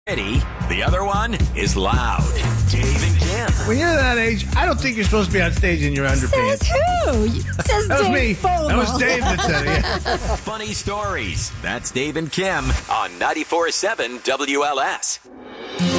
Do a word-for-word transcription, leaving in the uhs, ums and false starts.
Ready? The other one is loud. Dave and Kim. When you're that age, I don't think you're supposed to be on stage in your underpants. Says who? Says That was Dave me. Fogle. That was Dave that said it. Yeah. Funny stories. That's Dave and Kim on ninety-four point seven W L S.